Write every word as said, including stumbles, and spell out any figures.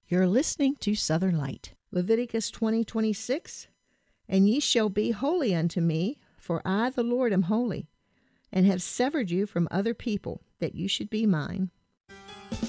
You're listening to Southern Light. Leviticus twenty twenty-six, and ye shall be holy unto me, for I the Lord am holy, and have severed you from other people, that you should be mine.